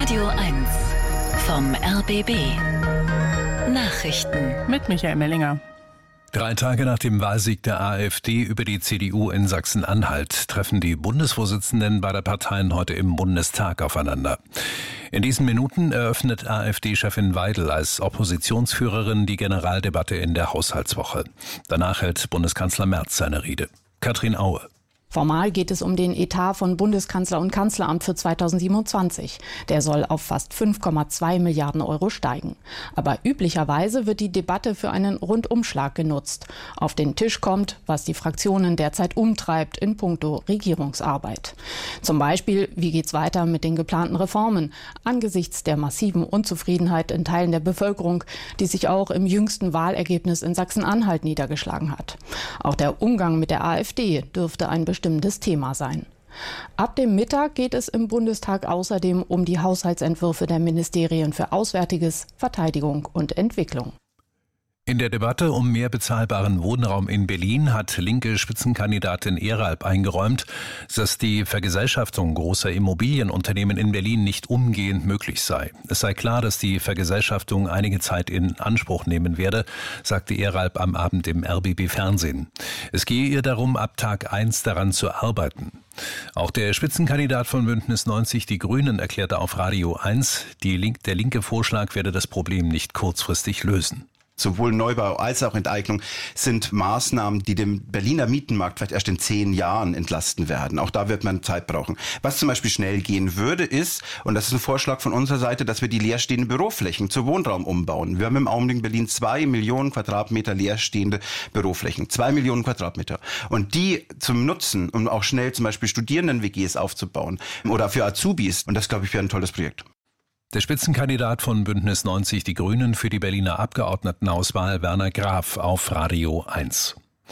Radio 1 vom RBB. Nachrichten mit Michael Mellinger. 3 Tage nach dem Wahlsieg der AfD über die CDU in Sachsen-Anhalt treffen die Bundesvorsitzenden beider Parteien heute im Bundestag aufeinander. In diesen Minuten eröffnet AfD-Chefin Weidel als Oppositionsführerin die Generaldebatte in der Haushaltswoche. Danach hält Bundeskanzler Merz seine Rede. Katrin Aue. Formal geht es um den Etat von Bundeskanzler und Kanzleramt für 2027. Der soll auf fast 5,2 Milliarden Euro steigen. Aber üblicherweise wird die Debatte für einen Rundumschlag genutzt. Auf den Tisch kommt, was die Fraktionen derzeit umtreibt in puncto Regierungsarbeit. Zum Beispiel, wie geht's weiter mit den geplanten Reformen angesichts der massiven Unzufriedenheit in Teilen der Bevölkerung, die sich auch im jüngsten Wahlergebnis in Sachsen-Anhalt niedergeschlagen hat. Auch der Umgang mit der AfD dürfte ein bestimmtes Thema sein. Ab dem Mittag geht es im Bundestag außerdem um die Haushaltsentwürfe der Ministerien für Auswärtiges, Verteidigung und Entwicklung. In der Debatte um mehr bezahlbaren Wohnraum in Berlin hat linke Spitzenkandidatin Eralb eingeräumt, dass die Vergesellschaftung großer Immobilienunternehmen in Berlin nicht umgehend möglich sei. Es sei klar, dass die Vergesellschaftung einige Zeit in Anspruch nehmen werde, sagte Eralb am Abend im RBB-Fernsehen. Es gehe ihr darum, ab Tag 1 daran zu arbeiten. Auch der Spitzenkandidat von Bündnis 90, die Grünen, erklärte auf Radio 1, der linke Vorschlag werde das Problem nicht kurzfristig lösen. Sowohl Neubau als auch Enteignung sind Maßnahmen, die dem Berliner Mietenmarkt vielleicht erst in 10 Jahren entlasten werden. Auch da wird man Zeit brauchen. Was zum Beispiel schnell gehen würde, ist, und das ist ein Vorschlag von unserer Seite, dass wir die leerstehenden Büroflächen zu Wohnraum umbauen. Wir haben im Augenblick in Berlin 2 Millionen Quadratmeter leerstehende Büroflächen. 2 Millionen Quadratmeter. Und die zum Nutzen, um auch schnell zum Beispiel Studierenden-WGs aufzubauen oder für Azubis. Und das, glaube ich, wäre ein tolles Projekt. Der Spitzenkandidat von Bündnis 90, die Grünen, für die Berliner Abgeordnetenauswahl Werner Graf auf Radio 1.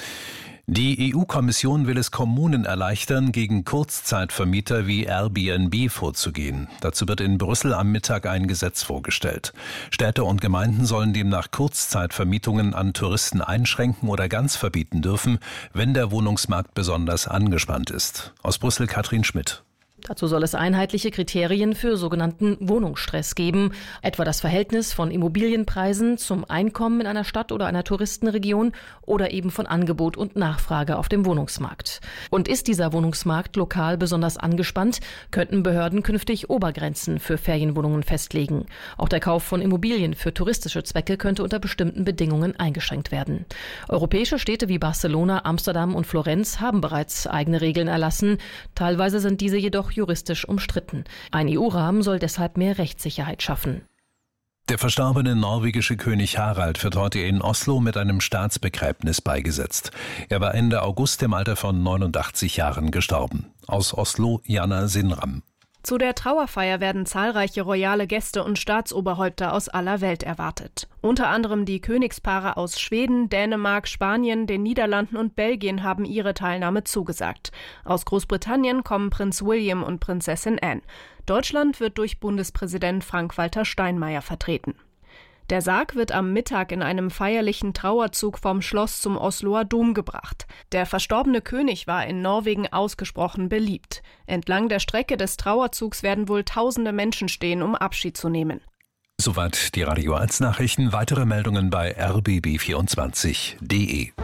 Die EU-Kommission will es Kommunen erleichtern, gegen Kurzzeitvermieter wie Airbnb vorzugehen. Dazu wird in Brüssel am Mittag ein Gesetz vorgestellt. Städte und Gemeinden sollen demnach Kurzzeitvermietungen an Touristen einschränken oder ganz verbieten dürfen, wenn der Wohnungsmarkt besonders angespannt ist. Aus Brüssel Katrin Schmidt. Dazu soll es einheitliche Kriterien für sogenannten Wohnungsstress geben, etwa das Verhältnis von Immobilienpreisen zum Einkommen in einer Stadt oder einer Touristenregion oder eben von Angebot und Nachfrage auf dem Wohnungsmarkt. Und ist dieser Wohnungsmarkt lokal besonders angespannt, könnten Behörden künftig Obergrenzen für Ferienwohnungen festlegen. Auch der Kauf von Immobilien für touristische Zwecke könnte unter bestimmten Bedingungen eingeschränkt werden. Europäische Städte wie Barcelona, Amsterdam und Florenz haben bereits eigene Regeln erlassen. Teilweise sind diese jedoch juristisch umstritten. Ein EU-Rahmen soll deshalb mehr Rechtssicherheit schaffen. Der verstorbene norwegische König Harald wird heute in Oslo mit einem Staatsbegräbnis beigesetzt. Er war Ende August im Alter von 89 Jahren gestorben. Aus Oslo Jana Sinram. Zu der Trauerfeier werden zahlreiche royale Gäste und Staatsoberhäupter aus aller Welt erwartet. Unter anderem die Königspaare aus Schweden, Dänemark, Spanien, den Niederlanden und Belgien haben ihre Teilnahme zugesagt. Aus Großbritannien kommen Prinz William und Prinzessin Anne. Deutschland wird durch Bundespräsident Frank-Walter Steinmeier vertreten. Der Sarg wird am Mittag in einem feierlichen Trauerzug vom Schloss zum Osloer Dom gebracht. Der verstorbene König war in Norwegen ausgesprochen beliebt. Entlang der Strecke des Trauerzugs werden wohl tausende Menschen stehen, um Abschied zu nehmen. Soweit die Radio 1 Nachrichten. Weitere Meldungen bei rbb24.de.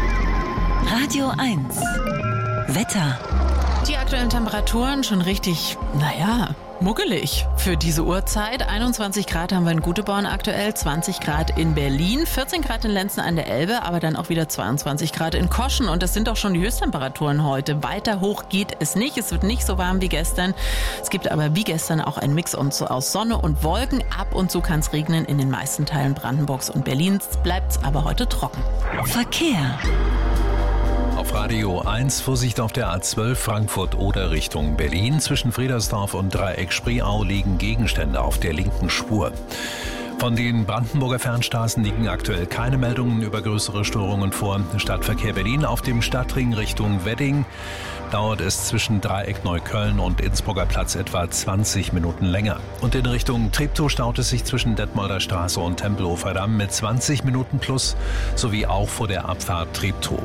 Radio 1 Wetter. Die aktuellen Temperaturen schon richtig, muckelig für diese Uhrzeit. 21 Grad haben wir in Guteborn aktuell, 20 Grad in Berlin, 14 Grad in Lenzen an der Elbe, aber dann auch wieder 22 Grad in Koschen. Und das sind auch schon die Höchsttemperaturen heute. Weiter hoch geht es nicht. Es wird nicht so warm wie gestern. Es gibt aber wie gestern auch einen Mix aus Sonne und Wolken. Ab und zu kann es regnen in den meisten Teilen Brandenburgs und Berlins. Bleibt es aber heute trocken. Verkehr. Auf Radio 1 Vorsicht auf der A12 Frankfurt-Oder Richtung Berlin. Zwischen Friedersdorf und Dreieck Spreeau liegen Gegenstände auf der linken Spur. Von den Brandenburger Fernstraßen liegen aktuell keine Meldungen über größere Störungen vor. Stadtverkehr Berlin auf dem Stadtring Richtung Wedding dauert es zwischen Dreieck Neukölln und Innsbrucker Platz etwa 20 Minuten länger. Und in Richtung Treptow staut es sich zwischen Detmolder Straße und Tempelhofer Damm mit 20 Minuten plus, sowie auch vor der Abfahrt Treptow.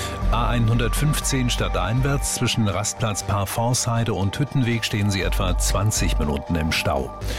A115 stadteinwärts zwischen Rastplatz Parforceheide und Hüttenweg stehen sie etwa 20 Minuten im Stau.